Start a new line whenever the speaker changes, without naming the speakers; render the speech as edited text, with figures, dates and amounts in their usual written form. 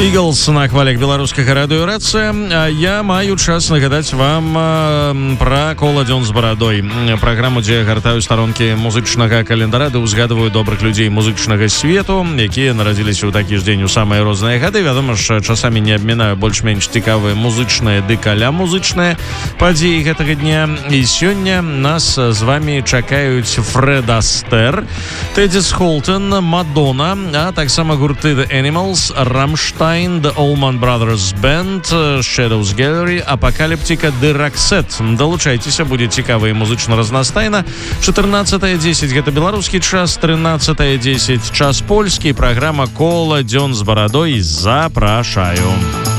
Eagles на хвалях беларускага радыёрацыя. Я маю час нагадаць вам пра кола дзён з барадой. Праграму, дзе гартаю старонкі музычнага календара, ды узгадываю добрых людзей музычнага свету, якія нарадзіліся ў такі ж дзень у самыя розныя гады. Вядома ж, часамі не абмінаю больш-менш цікавыя музычныя ды каля музычныя падзеі гэтага дня. І сёння нас з вамі чакаюць Фред Астэр, Тэддис Холтон, Мадонна, а таксама гурты The Animals, Рамштайн, The Allman Brothers Band, Shadows Gallery, Апокаліптика, ды Роксет. Далучайцеся, будзе цікава і музычна разнастайна. 14:10 гэта беларускі час, 13:10 час польскі. Праграма «Кола дзён з барадой». Запрашаю.